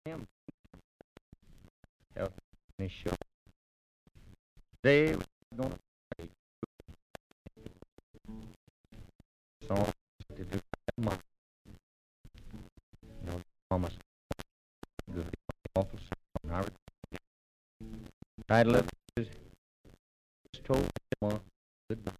him. Health in his show. Today we're going to play songs to do mama. You know, mama's good, awful song. I record. Title of it is Just Told Mama Goodbye.